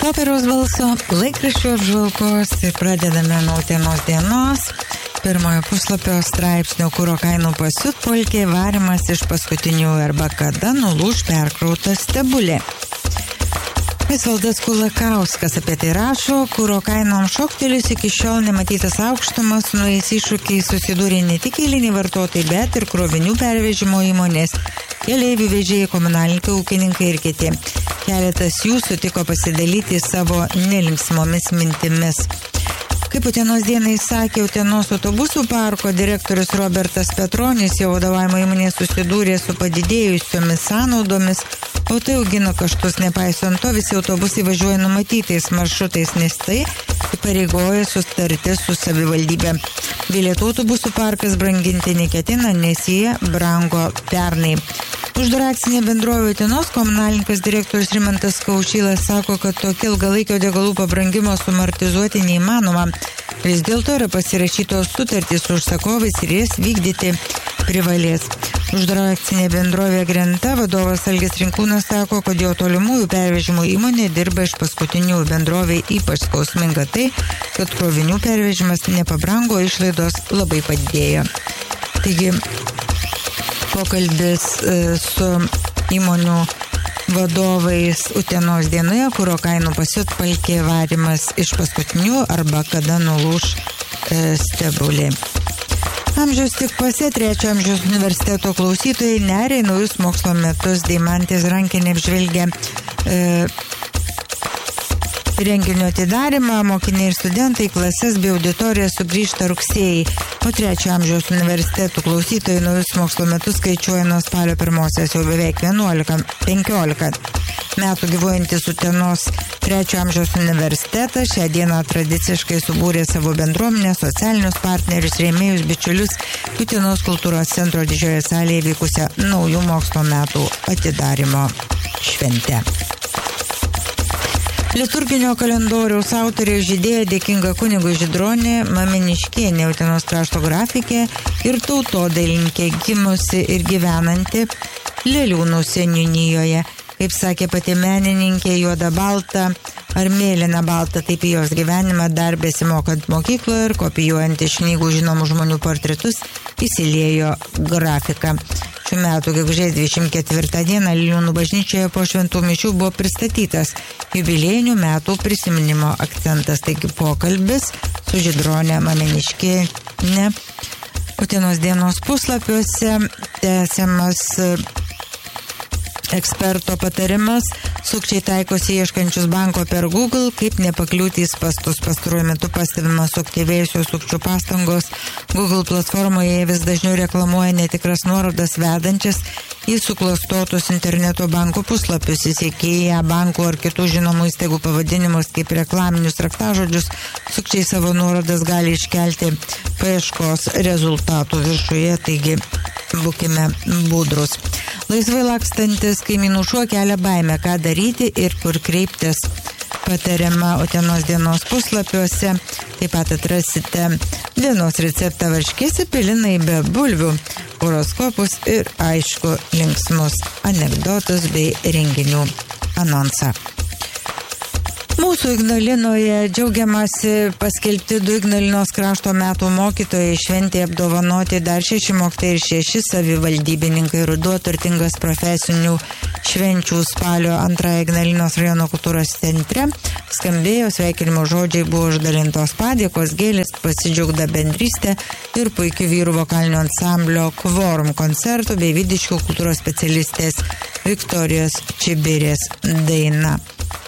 Popieriaus balso laikraščių apžvalgos ir pradedame nuo Utenos dienos. Pirmojo puslapio straipsnio kuro kainų pasiutpolkė varimas iš paskutinių arba kada nulūš perkrauta stebulė. Visvaldas Kulakauskas apie tai rašo, kuro kainom šoktelis iki šiol nematytas aukštumas, su naujais iššūkiais susidūrė ne tik eiliniai vartotojai, bet ir krovinių pervežimo įmonės, keleivių vežėjai, komunalininkai, ūkininkai ir kiti. Keletas jų sutiko pasidalyti savo nelinksmomis mintimis. Kaip Utenos dienai sakė Utenos autobusų parko direktorius Robertas Petronis, jo vadovavimo įmonė susidūrė su padidėjusiomis sąnaudomis, o tai augino kaštus. Nepaisant to, visi autobusai važiuoja numatytais maršrutais, nes tai įpareigoja sutarti su savivaldybė. Bilietų autobusų parkas branginti neketina, nes jie brango pernai. Uždara akcinė bendrovė Utenos komunalininkas direktorius Rimantas Kaušylas sako, kad tokio ilgalaikio degalų pabrangimo sumartizuoti neįmanoma. Vis dėlto yra pasirašytos sutartys su užsakovais ir jas vykdyti privalės. Uždara akcinė bendrovė Grenta vadovas Algis Rinkūnas sako, kad jo tolimųjų pervežimų įmonė dirba iš paskutinių bendrovė ypač skausminga tai, kad krovinių pervežimas nepabrango, išlaidos labai padidėjo. Taigi, pokalbis su įmonių vadovais Utenos dienoje, kuro kainų pasiutpolkė varimas iš paskutinių arba kada nulūš stebulė. Amžiaus tik pase trečio amžiaus universiteto klausytojai neria į naujus mokslo metus. Deimantės rankinė apžvelgia renginio atidarymą, mokiniai ir studentai, klases bei auditorija sugrįžta rugsėjį. O trečio amžiaus universitetų klausytojai naujus mokslo metus skaičiuoja nuo spalio 1-osios, jau beveik 11-15 metų gyvuojantis Utenos trečio amžiaus universitetas šią dieną tradiciškai subūrė savo bendruomenę, socialinius partnerius, rėmėjus, bičiulius Utenos kultūros centro didžioje salėje vykusią naujų mokslo metų atidarymo šventę. Liturginio kalendoriaus autorė žydėja dėkinga kunigui Žydronė Mameniškienė, Utenos krašto grafikė ir tautodailininkė, gimusi ir gyvenanti Leliūnų seniūnijoje. Kaip sakė pati menininkė, juoda balta ar mėlyna balta, taip į jos gyvenimą dar besimokant mokykloje ir kopijuojant iš knygų žinomų žmonių portretus įsiliejo grafika. Šių metų gegužės 24 dieną Leliūnų bažnyčioje po šventų mišių buvo pristatytas jubiliejinių metų prisiminimo akcentas. Taigi pokalbis su Žydronė Mameniškienė Utenos dienos puslapiuose tęsiamas eksperto patarimas. Sukčiai taikosi ieškančius banko per Google, kaip nepakliūti į spastus. Pastaruoju metu pastebimas suaktyvėjusios sukčių pastangos. Google platformoje vis dažniau reklamuoja netikras nuorodas vedančias į suklastotus interneto bankų puslapius, įsikėję bankų ar kitų žinomų įstaigų pavadinimus kaip reklaminius raktažodžius. Sukčiai savo nuorodas gali iškelti paieškos rezultatų viršuje, taigi būkime budrus. Laisvai lakstantis kaimynų šuo kelia baimę, ką daryti ir kur kreiptis. Patariama Utenos dienos puslapiuose. Taip pat atrasite dienos receptą varškės pelinai be bulvių, horoskopus ir aišku linksmus anekdotus bei renginių anonsą. Mūsų Ignalinoje džiaugiamasi paskelbti 2 Ignalinos krašto metų mokytojai, šventėje apdovanoti dar 6 mokytojai ir 6 savivaldybininkai. Ruduo turtingas profesinių švenčių spalio 2 Ignalinos rajono kultūros centre. Skambėjo sveikinimo žodžiai, buvo uždalintos padėkos, gėlės, pasidžiaugta bendrystė ir puikių vyrų vokalinio ansamblio Kvorum koncertų bei Vidiškių kultūros specialistės Viktorijos Čibirės daina.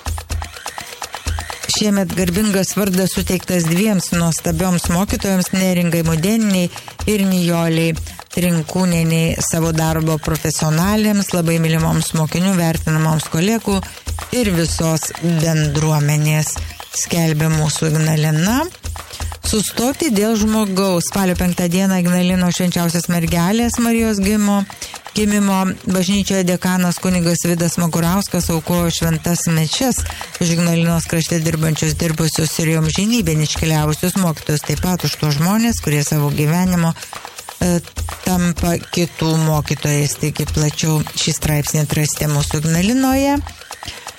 Šiemet garbingas vardas suteiktas 2 nuostabioms mokytojams Neringai Mudėniniai ir Nijoliai Trinkūnieniai, savo darbo profesionalėms, labai mylimoms mokinių, vertinamoms kolegų ir visos bendruomenės, skelbia mūsų Ignalina. Sustoti dėl žmogaus. Spalio 5 dieną Ignalino švenčiausios mergelės Marijos gimimo bažnyčioje dekanas kunigas Vidas Magurauskas aukojo šventas mišias už Ignalinos krašte dirbusius ir jom žinybėn iškeliavusius mokytojus, taip pat už tos žmonės, kurie savo gyvenimo tampa kitų mokytojais. Taigi plačiau šį straipsnį atrasite mūsų Ignalinoje.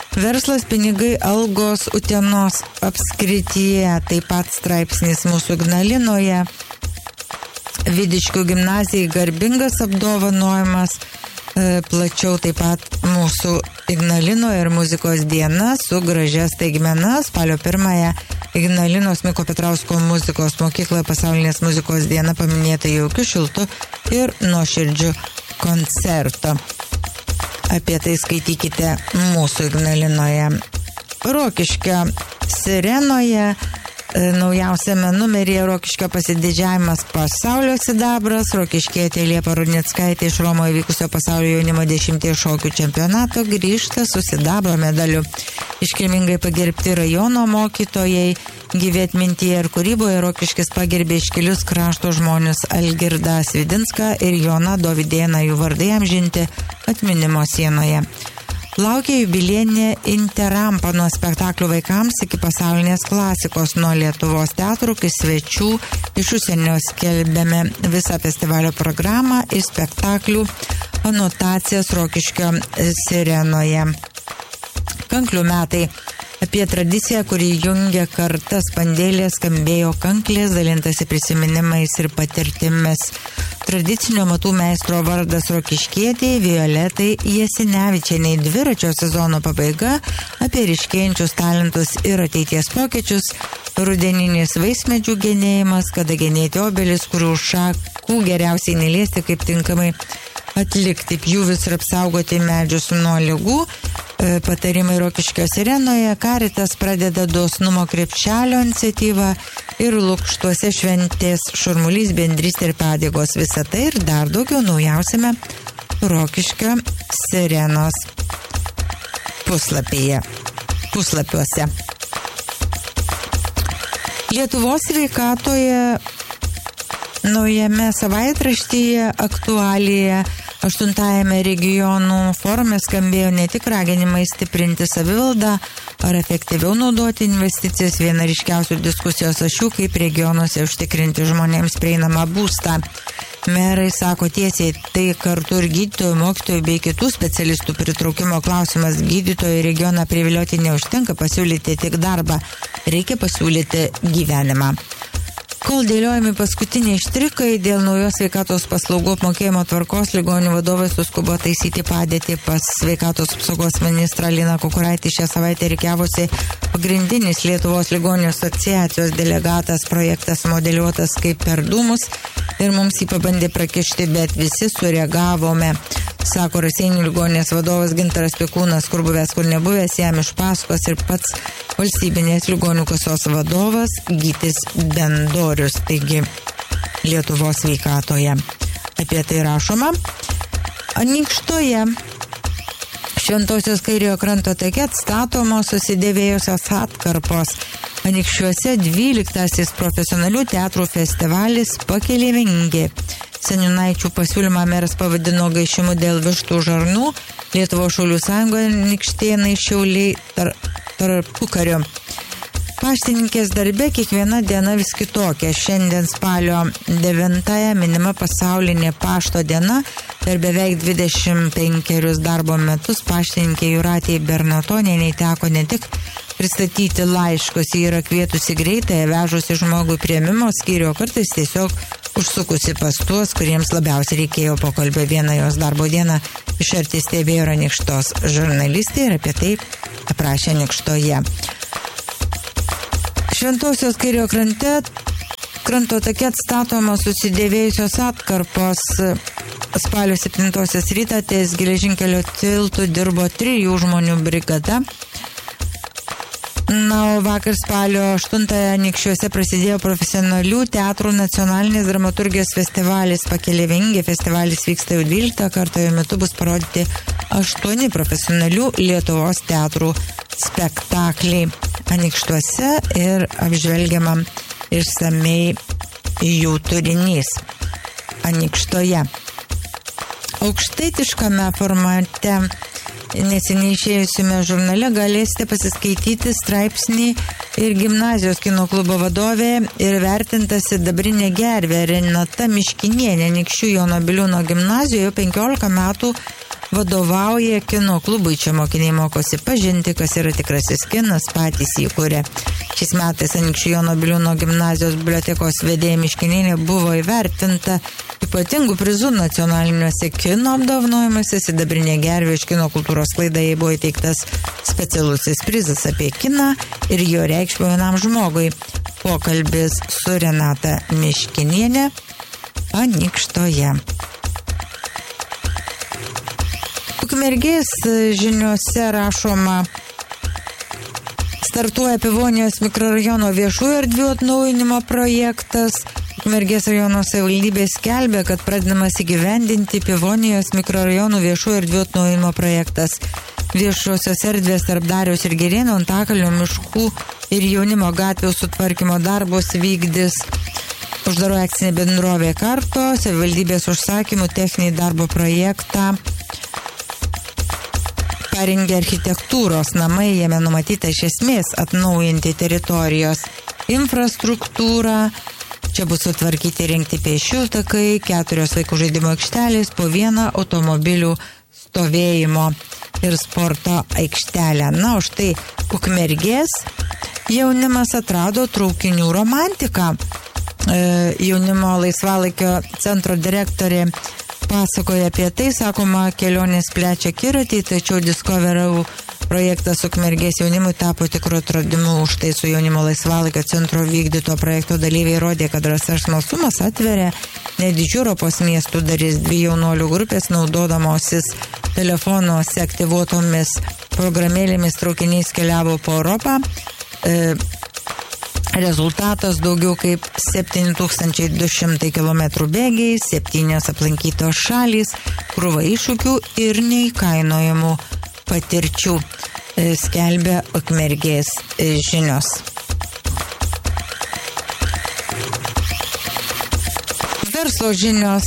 Verslas, pinigai, algos Utenos apskrityje, taip pat straipsnis mūsų Ignalinoje, Vidiškių gimnazijai garbingas apdovanojimas, plačiau taip pat mūsų Ignalinoje ir muzikos diena su gražia staigmena. Spalio 1-ąją Ignalinos Miko Petrausko muzikos mokykloje pasaulinės muzikos diena paminėta jaukiu, šiltu ir nuoširdžiu koncertu. Apie tai skaitykite mūsų Ignalinoje. Rokiškio Sirenoje naujausiame numeryje Rokiškio pasididžiavimas pasaulio sidabras. Rokiškietė Liepa Rudnickaitė iš Romoje vykusio pasaulio jaunimo 10 šokių čempionato grįžta su sidabro medaliu. Iškilmingai pagerbti rajono mokytojai, gyvi atmintyje ir kūryboje Rokiškis pagerbė iškilius krašto žmonius Algirdą Svidinską ir Joną Dovydėną, jų vardai amžinti atminimo sienoje. Laukia jubiliejinė Interampa nuo spektaklių vaikams iki pasaulinės klasikos, nuo Lietuvos teatrų iki svečių iš užsienio. Skelbėme visą festivalio programą ir spektaklių anotacijas Rokiškio Sirenoje. Kanklių metai. Apie tradiciją, kuri jungia kartas, pandėlė skambėjo kanklės, dalintasi prisiminimais ir patirtimis. Tradicinio matų meistro vardas Rokiškietei Violetai Jasinevičienei. Dviračio sezono pabaiga, apie ryškėjančius talentus ir ateities pokyčius, rudeninis vaismedžių genėjimas, kada genėti obelis, kurių šakų geriausiai neliesti, kaip tinkamai atlikti pjūvis ir apsaugoti medžius nuo ligų. Patarimai Rokiškio Sirenoje, Karitas pradeda dosnumo krepšelio iniciatyvą ir Lukštuose šventės šurmulys, bendrystė ir padėkos. Visą tai ir dar daugiau naujausiame Rokiškio Sirenos puslapiuose. Lietuvos sveikatoje naujame savaitraštyje aktualija 8-ame regionų forume skambėjo ne tik raginimai stiprinti savivaldą ar efektyviau naudoti investicijas, viena ryškiausių diskusijos ašių, kaip regionuose užtikrinti žmonėms prieinamą būstą. Merai sako tiesiai, tai kartu ir gydytojų, mokytojų bei kitų specialistų pritraukimo klausimas. Gydytojų regioną privilioti neužtenka pasiūlyti tik darbą, reikia pasiūlyti gyvenimą. Kol dėliojami paskutiniai štrikai dėl naujos sveikatos paslaugų apmokėjimo tvarkos, ligonių vadovai suskubo taisyti padėtį. Pas sveikatos apsaugos ministrą Liną Kukuraitį šią savaitę rikiavosi pagrindinis Lietuvos ligonių asociacijos delegatas. Projektas modeliuotas kaip per dūmus ir mums jį pabandė prakišti, bet visi sureagavome. Sako Raseinių ligoninės vadovas Gintaras Pikūnas, kur buvęs, kur nebuvęs, jam iš paskos ir pats valstybinės ligonių kasos vadovas Gytis Bendorius, taigi Lietuvos sveikatoje. Apie tai rašoma. Anykštoje Šventosios kairiojo kranto take atstatomos susidėvėjusios atkarpos. Anykščiuose 12-asis profesionalių teatrų festivalis Pakeleivingi. Seniūnaičių pasiūlymą meras pavadino gaišimu dėl vištų žarnų. Lietuvos šaulių sąjunga Anykštėnai Šiauliai tarpukario. Paštininkės darbe kiekviena diena vis kitokia. Šiandien spalio 9-ąją minima pasaulinė pašto diena. Per beveik 25 darbo metus paštininkė Jūratei Bernatonienei teko ne tik pristatyti laiškus, ji yra kvietusi greitai, vežusi žmogui priėmimo skyrių, kartais tiesiog užsukusi pas tuos, kuriems labiausiai reikėjo pokalbio. Vieną jos darbo dieną iš arti stebėjo Anykštos žurnalistė ir apie tai aprašė Anykštoje. Šventosios kairiojo kranto take atstatomos susidėvėjusios atkarpos. Spalio 7 rytą ties geležinkelio tiltų dirbo 3 žmonių brigada. Na, o vakar spalio 8-ąją Anykščiuose prasidėjo profesionalių teatrų nacionalinės dramaturgijos festivalis Pakeleivingi. Festivalis vyksta jau 12 kartą, jo metu bus parodyti 8 profesionalių Lietuvos teatrų spektakliai Anykštuose ir apžvelgiama išsamei jų turinys Anykštoje. Aukštaitiškame formate neseniai išėjusiame žurnale galėsite pasiskaityti straipsnį ir gimnazijos kino klubo vadovė ir vertinta sidabrinė gervė Renata Miškinienė. Anykščių Jono Biliūno gimnazijoje 15 metų vadovauja kino klubui. Čia mokiniai mokosi pažinti, kas yra tikrasis kinas, patys įkūrė. Šiais metais Anykščių Jono Biliūno gimnazijos bibliotekos vedėja Miškinienė buvo įvertinta ypatingų prizų nacionaliniuose kino apdovanojimuose. Sidabrinė gervė iš kino kultūros sklaida jai buvo įteiktas specialusis prizas apie kiną ir jo reikšmę jaunam žmogui. Pokalbis su Renata Miškinienė Anykštoje. Ukmergės žiniose rašoma, startuoja Pivonijos mikrorajono viešųjų erdvių atnaujinimo projektas. Ukmergės rajono savivaldybė skelbia, kad pradedamas įgyvendinti Pivonijos mikrorajonų viešųjų erdvių atnaujinimo projektas. Viešosios erdvės tarp Dariaus ir Girėnų, Antakalnio miškų ir jaunimo gatvių sutvarkymo darbus vykdys uždaroji akcinė bendrovė Karto, savivaldybės užsakymų techninį darbo projektą parengė architektūros namai, jame numatyta iš esmės atnaujinti teritorijos infrastruktūrą. Čia bus sutvarkyti įrengti pėsčiųjų takai, 4 vaikų žaidimo aikštelės, po 1 automobilių stovėjimo ir sporto aikštelę. Na, už tai Ukmergės jaunimas atrado traukinių romantiką. Jaunimo laisvalaikio centro direktorė pasakoja apie tai, sakoma, kelionės plečia akiratį, tačiau Discoverau projektas Ukmergės jaunimui tapo tikru atradimu. Už tai su jaunimo laisvalaikio centro vykdyto projekto dalyviai rodė, kad drąsa ir smalsumas atveria nedidžių Europos miestų dalis. 2 jaunuolių grupės naudodamosis telefonuose aktyvuotomis programėlėmis traukiniais keliavo po Europą. Rezultatas daugiau kaip 7200 km bėgiai, 7 aplankytos šalys, krūva iššūkių ir neįkainojamų patirčių, skelbia Ukmergės žinios. Verslo žinios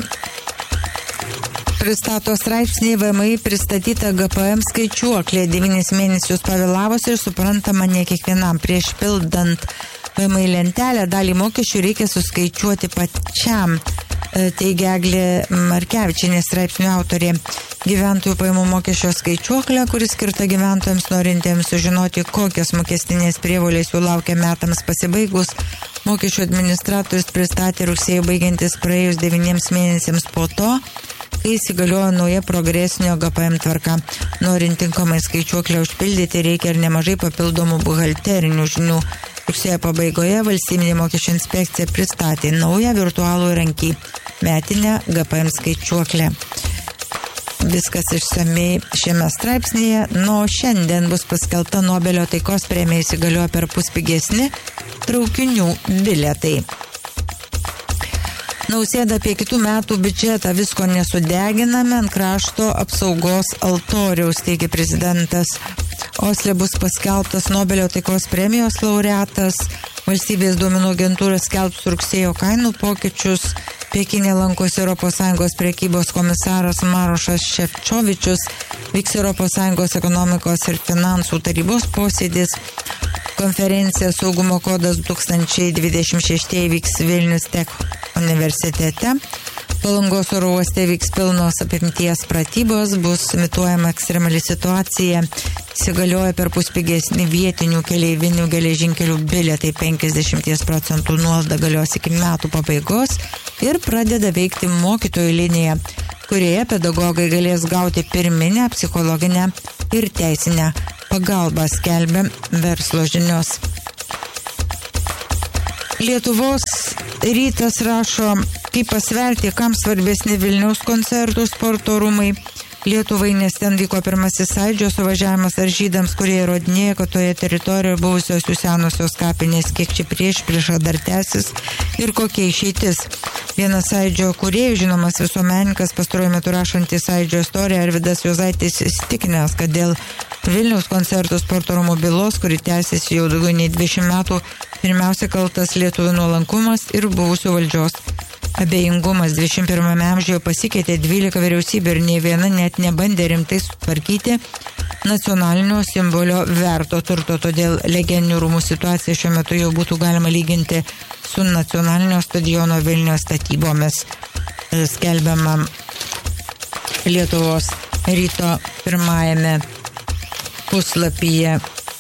pristato straipsnį VMI pristatyta GPM skaičiuoklė 9 mėnesius pavėlavusi ir suprantama ne kiekvienam. Prieš pildant VMI lentelę dalį mokesčių reikia suskaičiuoti pačiam, teigia Eglė Markevičienė, straipsnių autorė. Gyventojų pajamų mokesčio skaičiuoklė, kuris skirta gyventojams norintiems sužinoti, kokios mokestinės prievolės jų laukia metams pasibaigus. Mokesčių administratorius pristatė rugsėjo baigiantis praėjus 9 mėnesiams po to, kai įsigaliojo nauja progresinio GPM tvarka. Norint tinkamai skaičiuoklę užpildyti, reikia ir nemažai papildomų buhalterinių žinių. Rugsėjo pabaigoje Valstybinė mokesčių inspekcija pristatė naują virtualų įrankį metinę GPM skaičiuoklę. Viskas išsamei šiame straipsnėje. Nuo šiandien bus paskelbta Nobelio taikos premija, įsigaliojo perpus pigesni traukinių bilietai. Nausėda apie kitų metų biudžetą, visko nesudeginame ant krašto apsaugos altoriaus, teigia prezidentas. Osle bus paskelbtas Nobelio taikos premijos laureatas. Valstybės duomenų agentūra skelbs rugsėjo kainų pokyčius. Pekinė lankosi ES prekybos komisaras Marošas Šefčovičius. Vyks ES ekonomikos ir finansų tarybos posėdis. Konferencija Saugumo kodas 2026 vyks Vilnius Tech universitete. Palangos oro uoste vyks pilnos apimties pratybos, bus imituojama ekstremali situacija. Įsigalioja perpus pigesni vietinių keleivinių geležinkelių bilietai, 50% nuolaida galios iki metų pabaigos ir pradeda veikti mokytojų linija, kurioje pedagogai galės gauti pirminę, psichologinę ir teisinę pagalbą, skelbia Verslo žinios. Lietuvos rytas rašo, kaip pasverti, kam svarbesni Vilniaus koncertų sporto rūmai Lietuvai, nes ten vyko pirmasis Sąjūdžio suvažiavimas ar žydams, kurie įrodinėja, kad toje teritorijoje buvusios jų senosios kapinės, kiek čia priešprieša dar tęsis ir kokia išeitis. Vienas Sąjūdžio kūrėjų, žinomas visuomenininkas, pastaruoju metu rašantis Sąjūdžio istoriją, Arvydas Juozaitis, įsitikinęs, kad dėl Vilniaus koncertų sporto rūmų bylos, kuri tęsiasi jau daugiau nei 20 metų, pirmiausia kaltas lietuvių nuolankumas ir buvusių valdžios abejingumas. 21 amžiuje pasikeitė 12 vyriausybių ir nei viena net nebandė rimtai sutvarkyti nacionalinio simbolio verto turto. Todėl legendinių rūmų situacija šiuo metu jau būtų galima lyginti su nacionalinio stadiono Vilniaus statybomis, skelbiama Lietuvos ryto pirmajame puslapyje.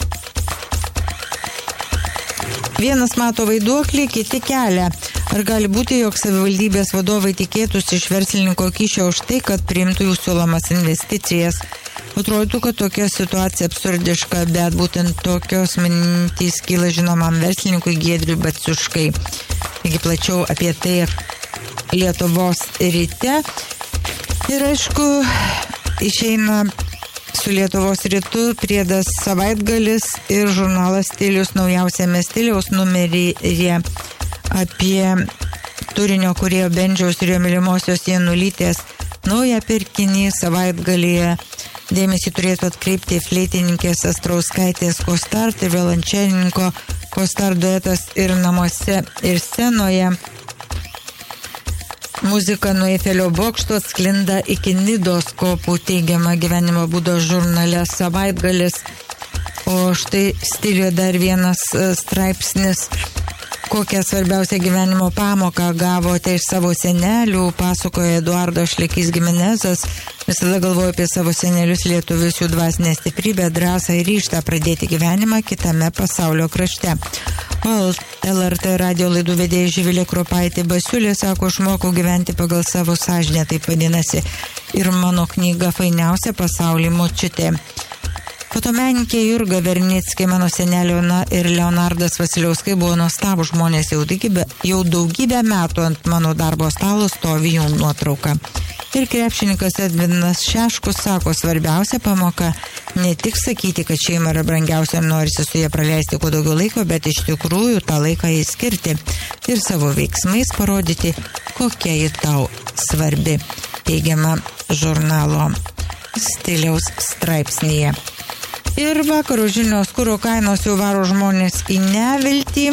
Vienas mato vaiduoklį, kiti kelią. Ar gali būti, jog savivaldybės vadovai tikėtųsi iš verslininko kyšio už tai, kad priimtų jų siūlomas investicijas? Atrodytų, kad tokia situacija absurdiška, bet būtent tokios mintys kyla žinomam verslininkui Giedriui Baciuškai. Taigi plačiau apie tai Lietuvos ryte. Ir aišku, išeina su Lietuvos rytu priedas savaitgalis ir žurnalas Stilius naujausiame Stiliaus numeryje apie turinio kūrėjo Bendžiaus ir jo mylimosios Janulytės naują pirkinį savaitgalyje. Dėmesį turėtų atkreipti fleitininkės Astrauskaitės Kostart ir violončelininko Kostart duetas ir namuose ir scenoje. Muzika nuo Eifelio bokšto sklinda iki Nidos kopų, teigiama gyvenimo būdo žurnale Savaitgalis. O štai Stiliuje dar vienas straipsnis. Kokią svarbiausią gyvenimo pamoką gavote iš savo senelių, pasakoja Eduardo Šlekys Gimenezas. Visada galvoju apie savo senelius lietuvius, jų dvasinę stiprybę, drąsą ir ryžtą pradėti gyvenimą kitame pasaulio krašte. O LRT radio laidų vedėja Živilė Kropaitė Basiulė sako, išmokau gyventi pagal savo sąžinę, taip vadinasi. Ir mano knyga Fainiausia pasauly močiutė. Fotomenininkė Jurga Vernickė, mano senelė Ona ir Leonardas Vasiliauskai buvo nuostabūs žmonės, jau daugybę metų ant mano darbo stalo stovi jų nuotrauka. Ir krepšininkas Edvinas Šeškus sako, svarbiausia pamoka ne tik sakyti, kad šeima yra brangiausia ir norisi su jie praleisti kuo daugiau laiko, bet iš tikrųjų tą laiką įskirti ir savo veiksmais parodyti, kokia ji tau svarbi, teigiama žurnalo Stiliaus straipsnyje. Ir vakaro žinios, kuro kainos jau varo žmonės į neviltį,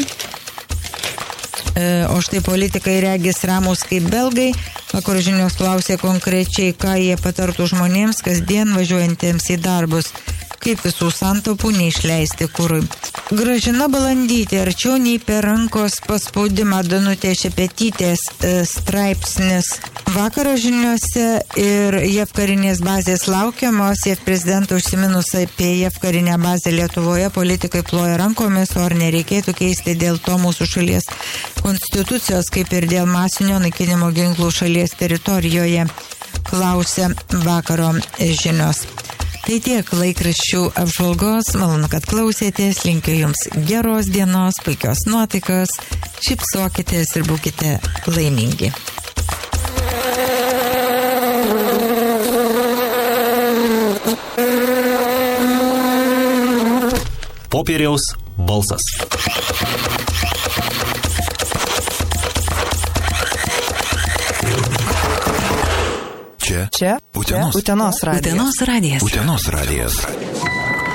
o štai politikai regis ramus kaip belgai. Vakaro žinios klausė konkrečiai, ką jie patartų žmonėms kasdien važiuojantiems į darbus, kaip visų santaupų neišleisti kurui. Gražina Balandytė, arčiau nei per rankos paspaudimą, Danutė Šepetytės straipsnis vakaro žiniuose. Ir JAV karinės bazės laukiamos, JAV prezidento užsiminus apie JAV karinę bazę Lietuvoje, politikai ploja rankomis, o ar nereikėtų keisti dėl to mūsų šalies konstitucijos, kaip ir dėl masinio naikinimo ginklų šalies teritorijoje, klausė vakaro žinios. Tai tiek laikraščių apžvalgos, malonu, kad klausėtės, linkiu jums geros dienos, puikios nuotaikos, šypsokitės ir būkite laimingi. Popieriaus balsas. Čia Utenos radijas. Utenos radijas.